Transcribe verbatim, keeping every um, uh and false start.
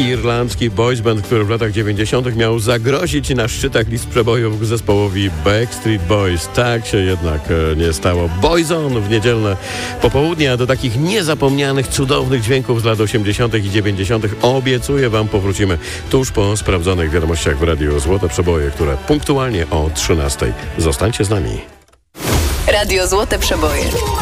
irlandzki boys band, który w latach dziewięćdziesiątych miał zagrozić na szczytach list przebojów zespołowi Backstreet Boys. Tak się jednak nie stało. Boyzone w niedzielne popołudnie, a do takich niezapomnianych, cudownych dźwięków z lat osiemdziesiątych i dziewięćdziesiątych obiecuję wam powrócimy tuż po sprawdzonych wiadomościach w Radiu Złote Przeboje, które punktualnie o trzynastej. Zostańcie z nami. Radio Złote Przeboje.